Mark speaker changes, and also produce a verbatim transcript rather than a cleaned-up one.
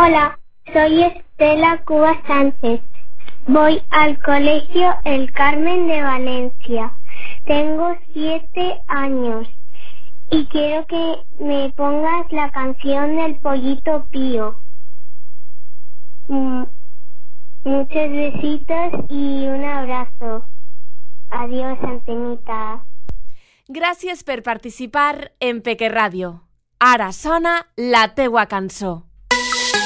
Speaker 1: Hola, soy Estela Cuba Sánchez. Voy al colegio El Carmen de Valencia. Tengo siete años y quiero que me pongas la canción del Pollito Pío. Mm, muchos besitos y un abrazo. Adiós, Antenita.
Speaker 2: Gràcies per participar en Peque Ràdio. Ara sona la teua cançó.